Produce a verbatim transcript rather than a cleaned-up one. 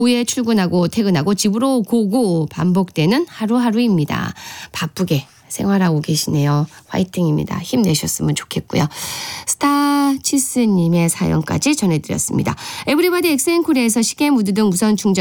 오후에 출근하고 퇴근하고 집으로 고고 반복되는 하루하루입니다. 바쁘게 생활하고 계시네요. 화이팅입니다. 힘내셨으면 좋겠고요. 스타치스님의 사연까지 전해드렸습니다. 에브리바디 엑센콜에서 시계 무드 등 무선 충전